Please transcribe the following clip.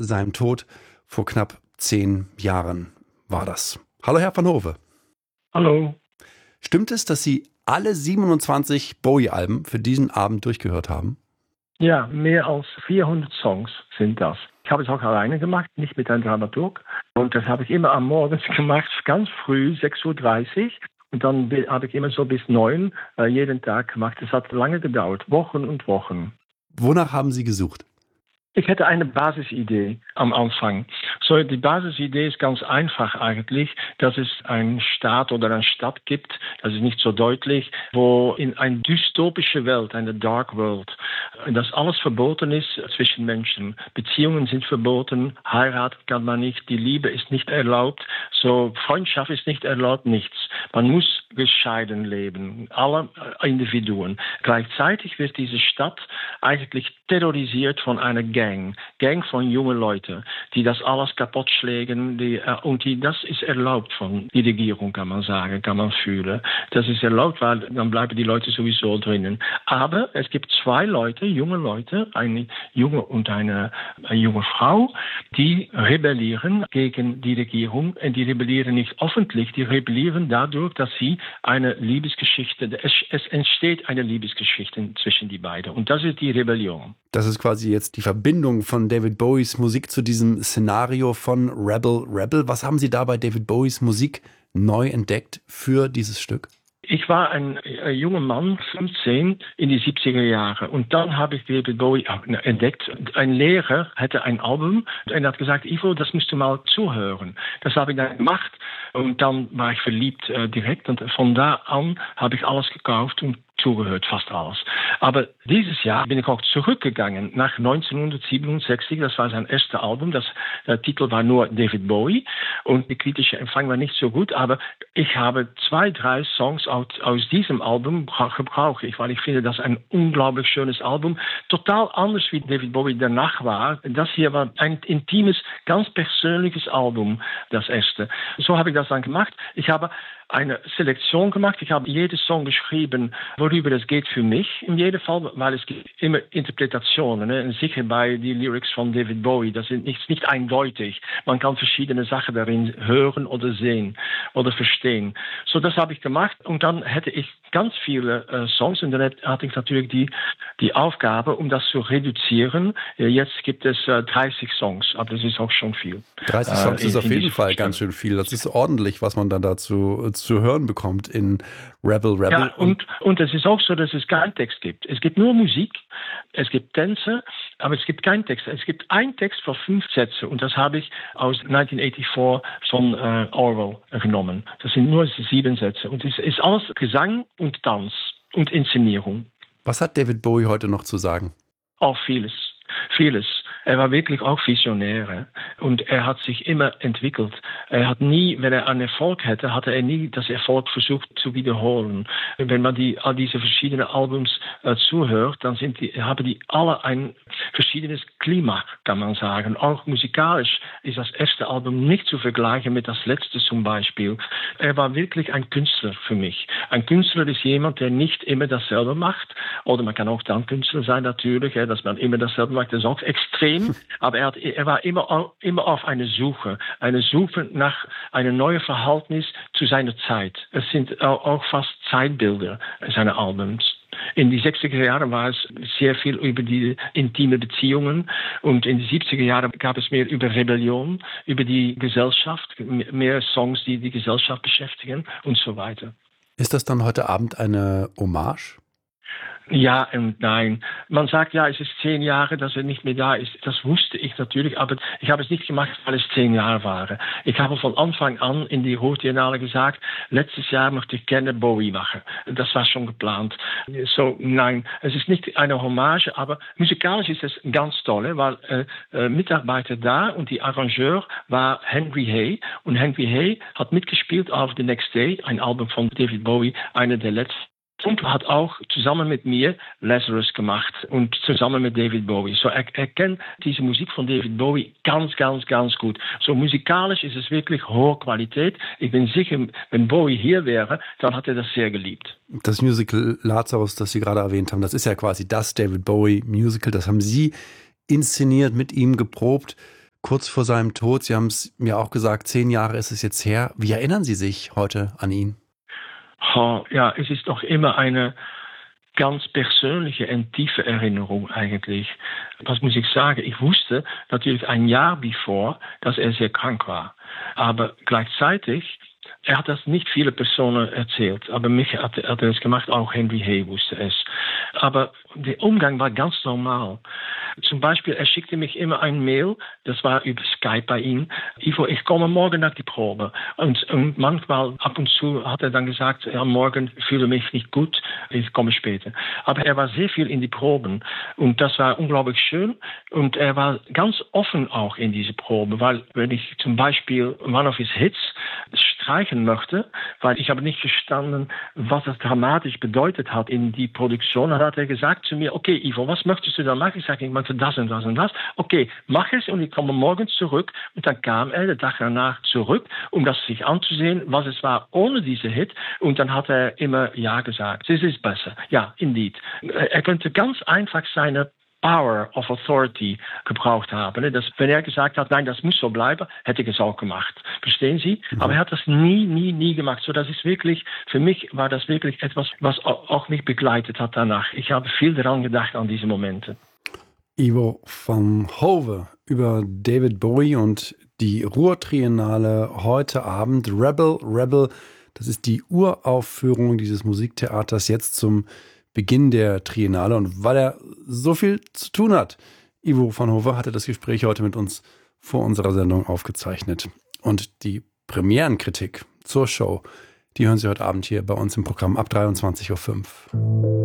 seinem Tod vor knapp 10 Jahren war das. Hallo Herr van Hove. Hallo. Stimmt es, dass Sie alle 27 Bowie-Alben für diesen Abend durchgehört haben? Ja, mehr als 400 Songs sind das. Ich habe es auch alleine gemacht, nicht mit einem Dramaturg. Und das habe ich immer am Morgen gemacht, ganz früh, 6:30 Uhr. Und dann habe ich immer so bis 9 jeden Tag gemacht. Es hat lange gedauert, Wochen und Wochen. Wonach haben Sie gesucht? Ich hätte eine Basisidee am Anfang. So, die Basisidee ist ganz einfach eigentlich, dass es einen Staat oder eine Stadt gibt, das ist nicht so deutlich, wo in eine dystopische Welt, eine Dark World, dass alles verboten ist zwischen Menschen. Beziehungen sind verboten, heiraten kann man nicht, die Liebe ist nicht erlaubt, so Freundschaft ist nicht erlaubt, nichts. Man muss gescheiden leben, alle Individuen. Gleichzeitig wird diese Stadt eigentlich terrorisiert von einer Gang von jungen Leuten, die das alles kaputt schlägen, das ist erlaubt von der Regierung, kann man sagen, kann man fühlen. Das ist erlaubt, weil dann bleiben die Leute sowieso drinnen. Aber es gibt zwei Leute, junge Leute, eine junge und eine junge Frau, die rebellieren gegen die Regierung. Und die rebellieren nicht öffentlich, die rebellieren dadurch, dass sie eine Liebesgeschichte, es entsteht eine Liebesgeschichte zwischen die beiden. Und das ist die Rebellion. Das ist quasi jetzt die Verbindung von David Bowies Musik zu diesem Szenario von Rebel Rebel. Was haben Sie da bei David Bowies Musik neu entdeckt für dieses Stück? Ich war ein junger Mann, 15, in die 70er Jahre. Und dann habe ich David Bowie entdeckt. Ein Lehrer hatte ein Album und er hat gesagt, Ivo, das musst du mal zuhören. Das habe ich dann gemacht und dann war ich verliebt direkt. Und von da an habe ich alles gekauft und zugehört, fast alles. Aber dieses Jahr bin ich auch zurückgegangen nach 1967, das war sein erstes Album, der Titel war nur David Bowie und der kritische Empfang war nicht so gut, aber ich habe 2, 3 Songs aus diesem Album gebraucht, weil ich finde, das ein unglaublich schönes Album, total anders wie David Bowie danach war. Das hier war ein intimes, ganz persönliches Album, das erste. So habe ich das dann gemacht. Ich habe eine Selektion gemacht. Ich habe jeden Song geschrieben, worüber es geht für mich in jedem Fall, weil es gibt immer Interpretationen. Ne? Sicher bei den Lyrics von David Bowie, das ist nicht eindeutig. Man kann verschiedene Sachen darin hören oder sehen oder verstehen. So, das habe ich gemacht und dann hätte ich ganz viele Songs und dann hatte ich natürlich die Aufgabe, um das zu reduzieren. Jetzt gibt es 30 Songs, aber das ist auch schon viel. 30 Songs ist auf jeden Fall ganz schön viel. Das ist ordentlich, was man dann dazu zu hören bekommt in Rebel Rebel. Ja, und es ist auch so, dass es keinen Text gibt. Es gibt nur Musik, es gibt Tänze, aber es gibt keinen Text. Es gibt einen Text für 5 Sätze und das habe ich aus 1984 von Orwell genommen. Das sind nur 7 Sätze und es ist alles Gesang und Tanz und Inszenierung. Was hat David Bowie heute noch zu sagen? Auch vieles. Er war wirklich auch Visionär und er hat sich immer entwickelt. Er hat nie, wenn er einen Erfolg hatte, hatte er nie das Erfolg versucht zu wiederholen. Wenn man all diese verschiedenen Albums zuhört, dann haben die alle ein verschiedenes Klima, kann man sagen. Auch musikalisch ist das erste Album nicht zu vergleichen mit das letzte zum Beispiel. Er war wirklich ein Künstler für mich. Ein Künstler ist jemand, der nicht immer dasselbe macht. Oder man kann auch dann Künstler sein natürlich, dass man immer dasselbe macht. Das ist auch extrem. Aber er war immer auf eine Suche nach einem neuen Verhältnis zu seiner Zeit. Es sind auch fast Zeitbilder seiner Albums. In die 60er Jahren war es sehr viel über die intime Beziehungen und in die 70er Jahren gab es mehr über Rebellion, über die Gesellschaft, mehr Songs, die die Gesellschaft beschäftigen und so weiter. Ist das dann heute Abend eine Hommage? Ja und nein. Man sagt, ja, es ist 10 Jahre, dass er nicht mehr da ist. Das wusste ich natürlich, aber ich habe es nicht gemacht, weil es 10 Jahre waren. Ich habe von Anfang an in die Ruhrtriennale gesagt, letztes Jahr möchte ich gerne Bowie machen. Das war schon geplant. So, nein, es ist nicht eine Hommage, aber musikalisch ist es ganz toll, weil Mitarbeiter da und die Arrangeur war Henry Hay. Und Henry Hay hat mitgespielt auf The Next Day, ein Album von David Bowie, einer der letzten. Und hat auch zusammen mit mir Lazarus gemacht und zusammen mit David Bowie. So er kennt diese Musik von David Bowie ganz, ganz, ganz gut. So musikalisch ist es wirklich hohe Qualität. Ich bin sicher, wenn Bowie hier wäre, dann hat er das sehr geliebt. Das Musical Lazarus, das Sie gerade erwähnt haben, das ist ja quasi das David Bowie Musical. Das haben Sie inszeniert, mit ihm geprobt. kurz vor seinem Tod. Sie haben es mir auch gesagt, 10 Jahre ist es jetzt her. Wie erinnern Sie sich heute an ihn? Oh, ja, es ist doch immer eine ganz persönliche und tiefe Erinnerung eigentlich. Was muss ich sagen? Ich wusste natürlich ein Jahr bevor, dass er sehr krank war. Aber gleichzeitig, er hat das nicht viele Personen erzählt, aber mich hat er es gemacht, auch Henry Hay wusste es. Aber der Umgang war ganz normal. Zum Beispiel, er schickte mich immer ein Mail, das war über Skype bei ihm. Ivo, ich komme morgen nach die Probe. Und manchmal, ab und zu, hat er dann gesagt, ja, morgen fühle mich nicht gut, ich komme später. Aber er war sehr viel in die Proben und das war unglaublich schön. Und er war ganz offen auch in diese Probe, weil wenn ich zum Beispiel One of His Hits streichen möchte, weil ich habe nicht verstanden, was das dramatisch bedeutet hat in die Produktion, dann hat er gesagt zu mir, okay, Ivo, was möchtest du da machen? Ich sage, ich möchte das und das und das. Okay, mach es und ich komme morgen zurück. Und dann kam er den Tag danach zurück, um das sich anzusehen, was es war ohne diese Hit. Und dann hat er immer Ja gesagt. Es ist besser. Ja, indeed. Er könnte ganz einfach seine Power of Authority gebraucht haben. Dass, wenn er gesagt hat, nein, das muss so bleiben, hätte ich es auch gemacht. Verstehen Sie? Mhm. Aber er hat das nie gemacht. So, das ist wirklich, für mich war das wirklich etwas, was auch mich begleitet hat danach. Ich habe viel daran gedacht an diese Momente. Ivo van Hove über David Bowie und die Ruhr-Triennale heute Abend. Rebel, das ist die Uraufführung dieses Musiktheaters jetzt zum Beginn der Triennale. Und weil er so viel zu tun hat, Ivo van Hove hatte das Gespräch heute mit uns vor unserer Sendung aufgezeichnet. Und die Premierenkritik zur Show, die hören Sie heute Abend hier bei uns im Programm ab 23:05 Uhr.